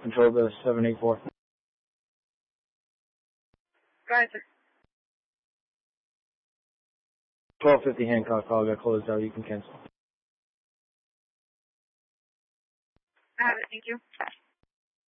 Control the 784. Go ahead, sir. 1250 Hancock call got closed out. You can cancel. I have it. Thank you.